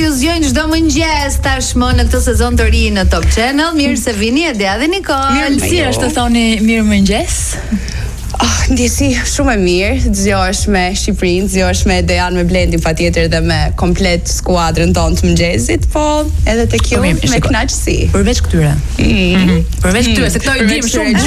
ju zgjojnë çdo mëngjes tashmë në këtë sezon të ri në Top Channel. Mirë se vini Edea dhe Nikol. Si është të thoni mirëmëngjes? Ndjesi shumë e mirë, zgjohesh me Shqipërinë, zgjohesh me Dejan, me Blendin patjetër dhe me komplet skuadrën tonë të mëngjesit, po edhe tek ju me kënaqësi. Përveç këtyre. Përveç këtyre, se këto i dim shumë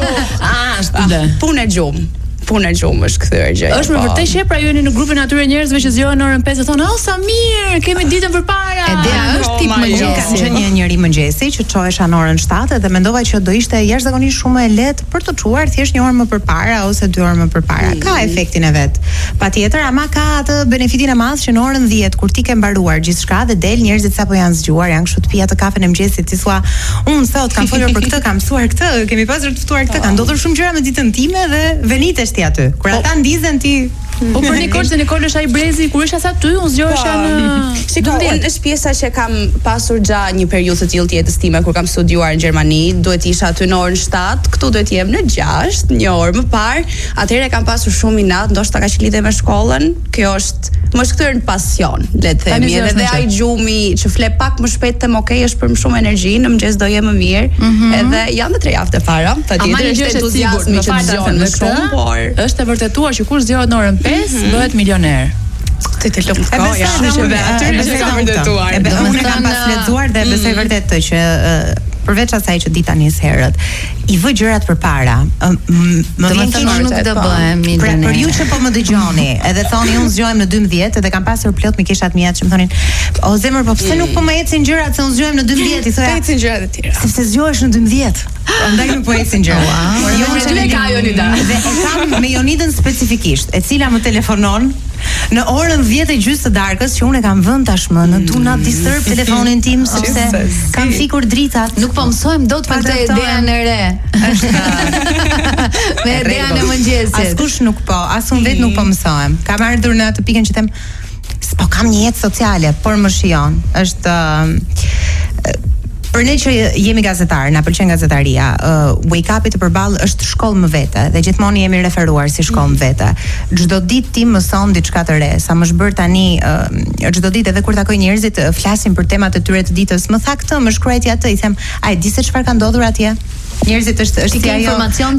gjumë. Punë e gjumë është kthyer gjë. Është me vërtet që pra jeni në grupin atyre njerëzve që zgjohen orën 5 dhe thonë, "Oh, sa mirë, kemi ditën përpara." Edea është tip mëngjesi. Kam qenë një njeri mëngjesi që çohesha në orën 7 dhe mendova që do ishte jashtëzakonisht shumë e lehtë për të çuar thjesht një orë më përpara ose 2 orë më përpara. Ka efektin e vet. Patjetër, ama ka atë benefitin e madh që në orën 10 kur ti ke mbaruar gjithçka dhe del njerëzit sapo janë zgjuar, janë kështu të pi atë kafen e mëngjesit, ti thua, "Unë sot kam folur për këtë, kam mësuar këtë, kemi pasur të ftuar këtë, ka ndodhur shumë gjëra me ditën time dhe venitesh ti aty." Kur ata ndizen ti Po për Nikol, se Nikol është ai brezi, kur isha sa ty, unë zgjohesha në Shiko, unë është pjesa që kam pasur gjatë një periudhë të tillë të jetës time kur kam studiuar në Gjermani, duhet isha aty në orën 7, këtu duhet jem në 6, një orë më parë. Atëherë kam pasur shumë inat, ndoshta ka që lidhe me shkollën. Kjo është më është kthyer në pasion, le të themi, edhe ai gjumi që fle pak më shpejt them okay, është për më shumë energji, në mëngjes do jem më mirë. Edhe janë dhe 3 javë të para, patjetër është entuziazmi që zgjon më shumë, por është e vërtetuar që kur zgjohet në orën 5 bëhet milioner. Ti të lumt koja. Unë kam pas lexuar dhe besoj vërtet të që përveç asaj që dita nis herët, i vë gjërat përpara. Më vjen keq nuk do bëhem milioner. Për ju që po më dëgjoni, edhe thoni unë zgjohem në 12 dhe kam pasur plot me kishat mia që më thonin, "O zemër, po pse nuk po më ecin gjërat se unë zgjohem në 12?" I thoya, "Ecin gjërat e tjera." Sepse zgjohesh në 12. Prandaj nuk po ecin gjërat. Jo, që ka Jonida. Dhe e kam me Jonidën specifikisht, e cila më telefonon në orën 10:30 të darkës, që unë e kam vënë tashmë në do not disturb telefonin tim sepse kam fikur dritat. Nuk po mësojmë dot me këtë ideën e re. Me ideën e mëngjesit. Askush nuk po, as unë vet nuk po mësohem. Kam ardhur në atë pikën që them, s'po kam një jetë sociale, por më shijon. Është për ne që jemi gazetar, na pëlqen gazetaria, Wake Up-i të përballë është shkollë më vete dhe gjithmonë jemi referuar si shkollë më vete. Çdo ditë ti mëson diçka të re. Sa më zbër tani çdo ditë edhe kur takoj njerëzit flasin për temat e tyre të ditës, më tha këtë, më shkruaj ti atë, i them, "A e di se çfarë ka ndodhur atje?" Njerëzit është si ajo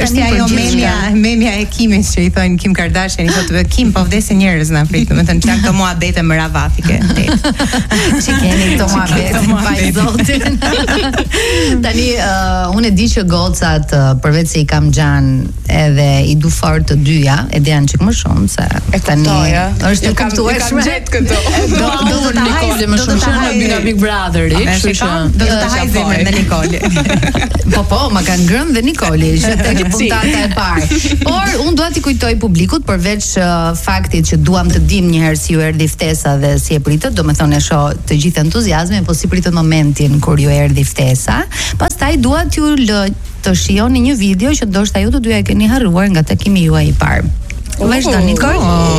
memja e Kimit që i thonë Kim Kardashian, i thotë Kim po vdesin njerëz në Afrikë, domethënë çka këto muhabete më ravafike. Çi keni këto muhabete pa zotin. Tani unë e di që gocat përveç se i kam xhan edhe i du fort të dyja, e janë çik më shumë se tani është e kuptueshme. këto. Do të Nikoli më shumë se nga Big Brotheri, kështu që do të haj zemrën me Nikoli. Po, ma kanë ngrënë dhe Nikoli, që tek puntata e parë. Por unë dua t'i kujtoj publikut përveç faktit që duam të dim një herë si ju erdhi ftesa dhe si e pritët, domethënë e shoh të gjithë entuziazmin, po si pritët momentin kur ju erdhi ftesa. Pastaj dua t'ju të shihoni një video që ndoshta ju të dyja e keni harruar nga takimi juaj i parë. Vazhdo Nikol.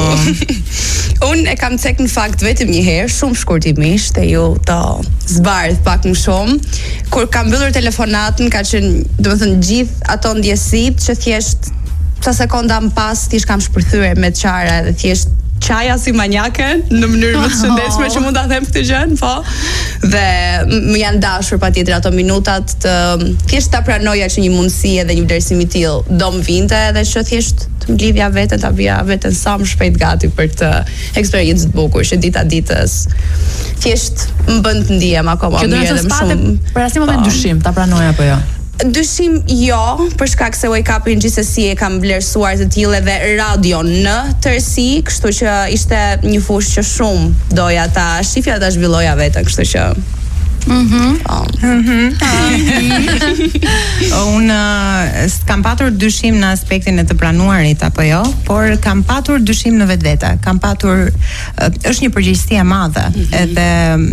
Unë e kam cek në fakt vetëm një herë, shumë shkurtimisht, e ju të zbardh pak më shumë. Kur kam mbyllur telefonatën, ka qenë, domethënë, gjithë ato ndjesitë që thjesht sa sekonda më pas thjesht kam shpërthyer me çara dhe thjesht qaja si manjake në mënyrë më të shëndetshme që mund ta them këtë gjë, po. Dhe më janë dashur patjetër ato minutat të thjesht ta pranoja që një mundësi edhe një vlerësim i tillë do më vinte dhe që thjesht të mblidhja veten, ta vija veten sa më shpejt gati për këtë eksperiencë të bukur që dita ditës thjesht më bën të ndihem akoma mirë edhe më shumë. Për asnjë moment dyshim, ta pranoj apo jo? Dyshim jo, për shkak se Wake Up-in gjithsesi e kam vlerësuar të tillë edhe radion në tërësi, kështu që ishte një fushë që shumë doja ta shifja dhe ta zhvilloja veten, kështu që Unë kam patur dyshim në aspektin e të pranuarit apo jo, por kam patur dyshim në vetvete. Kam patur është një përgjegjësi e madhe. Edhe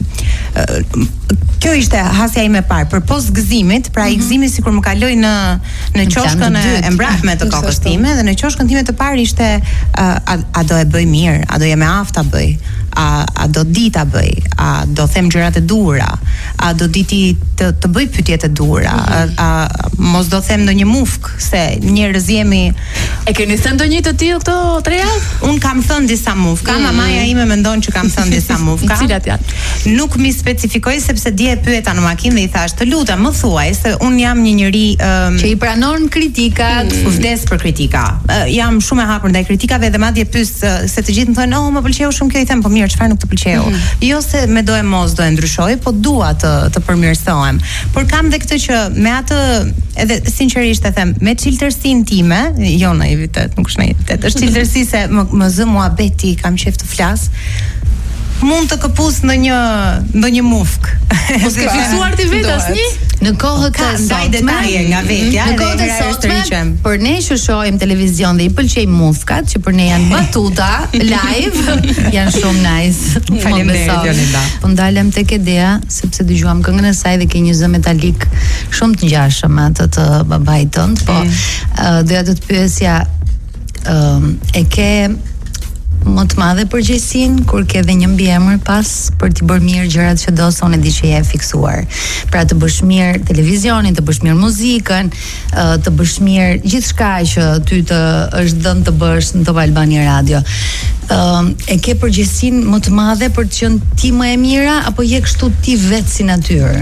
kjo ishte hasja ime e parë për post gëzimit, pra i gëzimi sikur më kaloi në qoshkën e mbrapshme të kokës time dhe në qoshkën time të parë ishte a do e bëj mirë, a do jem e aftë ta bëj, a do di ta bëj, a do them gjërat e duhura. a do diti të bëj pyetje të duhura, a mos do them ndonjë mufk se njerëz jemi. E keni thënë ndonjë të tillë këto 3 javë? Un kam thënë disa mufka, mamaja ime mendon që kam thënë disa mufka. Cilat janë? Nuk mi specifikoj sepse dje e pyeta në makinë dhe i thash, të lutem, më thuaj se un jam një njeri që i pranon kritikat, vdes për kritika. Jam shumë e hapur ndaj kritikave dhe madje pyes se të gjithë më thonë, "Oh, më pëlqeu shumë kjo", i them, "Po mirë, çfarë nuk të pëlqeu?" Jo se me do e mos do e ndryshoj, po dua të përmirësohem. Por kam dhe këtë që me atë, edhe sinqerisht e them, me çiltërsinë time, jo naivitet, nuk është naivitet, është çiltërsi se më zë muhabeti, kam qejf të flas. Mund të këpus ndonjë mufk. Po s'ke fiksuar ti vetë asnjë? Në kohët e sotme, detaje nga vetja, në kohët e sotme, për ne që shohim televizion dhe i pëlqejnë mufkat, që për ne janë batuta live, janë shumë nice. Faleminderit Jolinda. Po ndalem tek Edea, sepse dëgjuam këngën e saj dhe ke një zë metalik shumë të ngjashëm atë të babait tënd, po doja të pyesja, e ke më të madhe përgjegjësinë kur ke edhe një mbiemër pas për të bërë mirë gjërat që do, son e di që je fiksuar. Pra të bësh mirë televizionin, të bësh mirë muzikën, të bësh mirë gjithçka që ty të është dhënë të bësh në Top Albania Radio. E ke përgjegjësinë më të madhe për të qenë ti më e mira apo je kështu ti vetë si natyrë?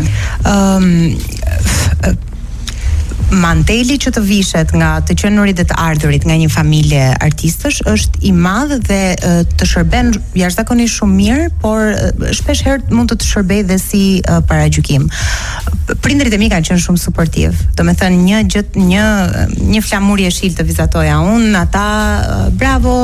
Manteli që të vishet nga të qenurit dhe të ardhurit nga një familje artistësh është i madh dhe të shërben jashtëzakonisht shumë mirë, por shpesh herë mund të shërbej dhe si paragjykim. Prindërit e mi kanë qenë shumë suportiv. Domethënë një flamurje shil të vizatoja unë, ata bravo,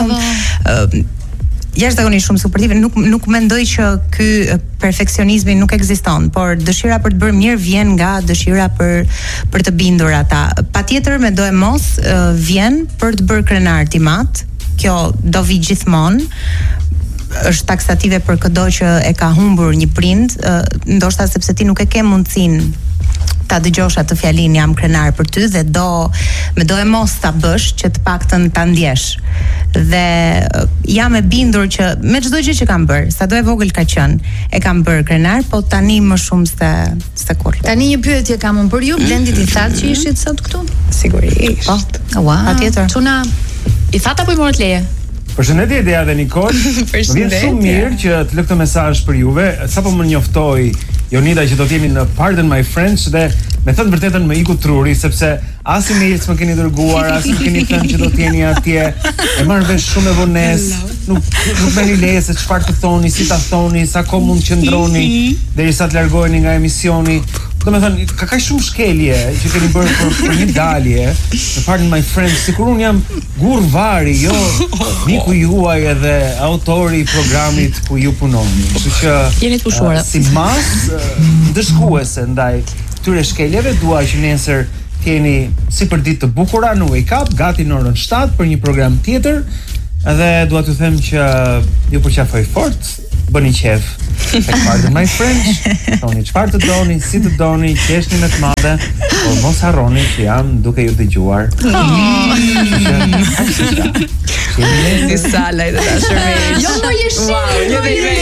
jashtëzakonisht shumë suportive. Nuk mendoj që ky perfeksionizmi nuk ekziston, por dëshira për të bërë mirë vjen nga dëshira për të bindur ata. Patjetër me do e mos vjen për të bërë krenar timat. Kjo do vi gjithmonë. Është taksative për çdo që e ka humbur një prind, ndoshta sepse ti nuk e ke mundësinë ta dëgjosh atë fjalinë jam krenar për ty dhe me do e mos ta bësh që të paktën ta ndjesh. Dhe jam e bindur që me çdo gjë që kam bërë, sado e vogël ka qenë, e kam bërë krenar, po tani më shumë se kur. Tani një pyetje kam unë për ju, Blendi ti thatë që ishit sot këtu? Sigurisht. Po. Patjetër. Çuna, i thatë apo i morët leje? Përshëndetje Edea dhe Nikol. Më vjen shumë mirë që të lë këtë mesazh për juve. Sapo më njoftoi Jonida që do të jemi në Pardon My Friends dhe me thënë vërtetën më iku truri sepse as email s'më keni dërguar, as më keni thënë që do të jeni atje. E marr vesh shumë e vonesë. Nuk merrni leje se çfarë të thoni, si ta thoni, sa kohë mund të qëndroni derisa të largoheni nga emisioni. Domethënë, ka kaq shumë shkelje që keni bërë për një dalje në Pardon My Friends, sikur unë jam Gur Vari, jo miku juaj edhe autori i programit ku ju punoni. Kështu që jeni të pushuara. Si mas ndëshkuese ndaj këtyre shkeljeve, dua që nesër keni si për ditë të bukura në Wake Up, gati në orën 7 për një program tjetër, edhe dua t'ju them që ju përqafoj fort, bëni qef. Pardon My Friends, thoni çfarë të doni, si të doni, qeshni me të madhe, por mos harroni që jam duke ju dëgjuar. Si sala e të dashurve. Jo, më jeshil. Wow, jo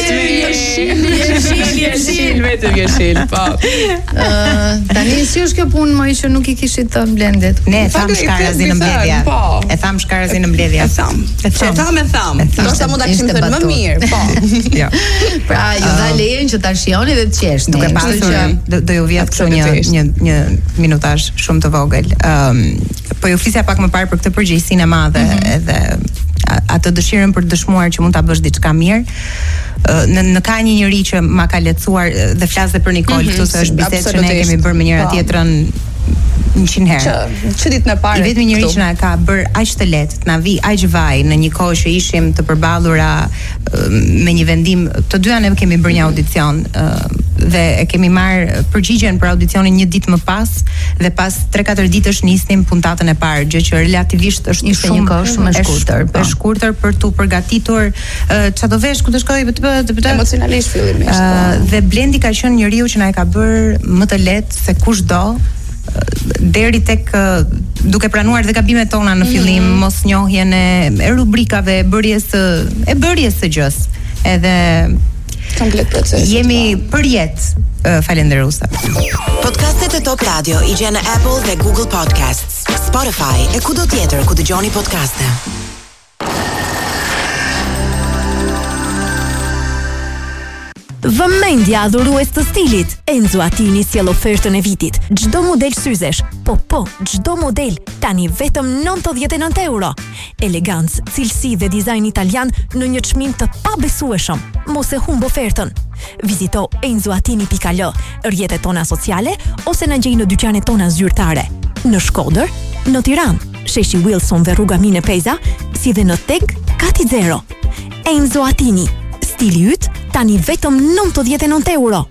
vetëm jeshil, po. Tani si është kjo punë më që nuk i kishit të Blendit? Ne e tham shkarazin në mbledhja. E tham shkarazin në mbledhja. E tham. Ndoshta mund ta kishim thënë më mirë, po. Jo. Pra, ju dha lejen që ta shihoni dhe të qeshni. Duke pasur do ju vjet kështu një minutazh shumë të vogël. Po ju flisja pak më parë për këtë përgjegjësinë e madhe edhe atë dëshirën për të dëshmuar që mund ta bësh diçka mirë. Në ka një njeri që ma ka lehtësuar dhe flas dhe për Nikol, këtu se është bisedë që ne kemi bërë me njëra tjetrën 100 herë. Që ditën e parë. I vetmi njeri që na ka bërë aq të lehtë, të na vi aq vaj në një kohë që ishim të përballura me një vendim, të dyja ne kemi bërë një audicion dhe e kemi marrë përgjigjen për audicionin një ditë më pas dhe pas 3-4 ditësh nisnim puntatën e parë, gjë që relativisht është shumë një kohë shumë e shkurtër, e shkurtër për tu përgatitur çfarë do vesh, ku të shkoj, emocionalisht fillimisht. Dhe Blendi ka qenë njeriu që na e ka bërë më të lehtë se kushdo deri tek duke pranuar dhe gabimet tona në fillim, mosnjohjen e rubrikave, e bërjes së gjës. Edhe Komplet proces. Jemi përjet falenderuese. Podcastet e Top Radio i gjen në Apple dhe Google Podcasts, Spotify e kudo tjetër ku dëgjoni podcaste. Vëmendja adhurues të stilit. Enzo Attini sjell ofertën e vitit. Çdo model syzesh, çdo model tani vetëm 99 euro. Elegancë, cilësi dhe dizajn italian në një çmim të pabesueshëm. Mos e humb ofertën. Vizito enzoatini.al, rrjetet tona sociale ose na gjej në dyqanet tona zyrtare. Në Shkodër, në Tiranë, sheshi Wilson dhe rruga Mine Pejza, si dhe në Teg Kati Zero. Enzo Attini, stili yt tani vetëm 99 euro.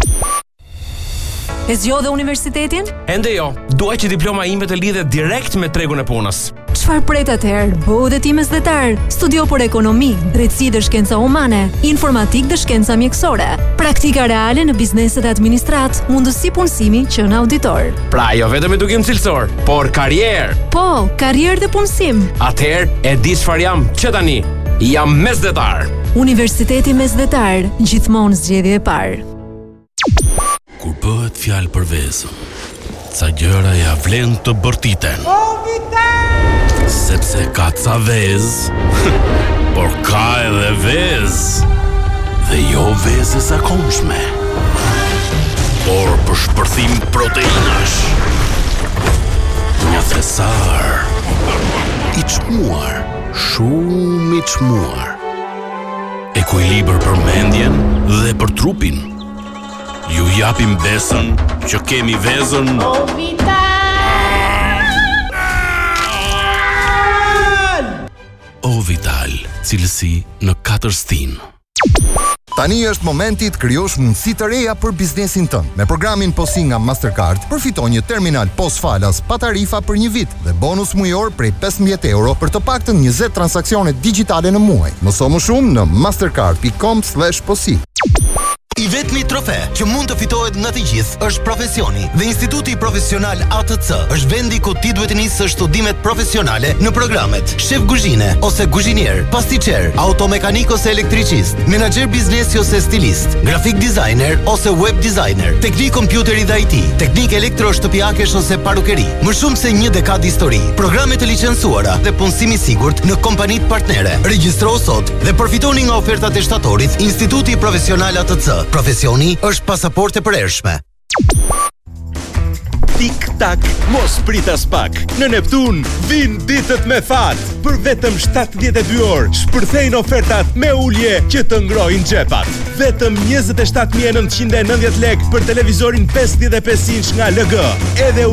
E zgjodhe universitetin? Ende jo, dua që diploma ime të lidhet direkt me tregun e punës. Çfarë pret atëherë? Bëu dhe ti mesdhetar. Studio për ekonomi, drejtësi dhe shkenca humane, informatik dhe shkenca mjekësore, praktika reale në bizneset e administrat, mundësi punësimi që në auditor. Pra jo vetëm edukim cilësor, por karrierë. Po, karrierë dhe punësim. Atëherë e di çfarë jam, që tani jam mesdhetar. Universiteti Mesdhetar, gjithmonë zgjedhje e parë. Kur bëhet fjalë për vezën, ca gjëra ja vlen të bërtiten. Sepse ka ca vezë, por ka edhe vezë, dhe jo vezë e zakonshme, por për shpërthim proteinash. Një thesar i çmuar, shumë i çmuar. Ekuilibër për mendjen dhe për trupin. Ju japim besën që kemi vezën Ovital, cilësi në 4 stin. Tani është momenti të krijosh mundësi të reja për biznesin tënd. Me programin POSi nga Mastercard, përfito një terminal POS falas pa tarifa për një vit dhe bonus mujor prej 15 euro për të paktën 20 transaksione digjitale në muaj. Mëso më shumë në mastercard.com/posi. I vetmi trofe që mund të fitohet nga të gjithë është profesioni dhe Instituti Profesional ATC është vendi ku ti duhet të nisësh studimet profesionale në programet shef kuzhine ose kuzhinier, pastiçer, automekanik ose elektricist, menaxher biznesi ose stilist, grafik designer ose web designer, teknik kompjuteri dhe IT, teknik elektro-shtëpiakesh ose parukeri. Më shumë se një dekadë histori, programe të licencuara dhe punësimi i sigurt në kompanitë partnere. Regjistrohu sot dhe përfitoni nga ofertat e shtatorit Instituti Profesional ATC. Profesioni është pasaportë e përhershme. Tik-tak, mos pritas pak. Në Neptun vin ditët me fat. Për vetëm 72 orë, shpërthejnë ofertat me ulje që të ngrojnë xhepat. Vetëm 27.990 lekë për televizorin 55 inch nga LG. Edhe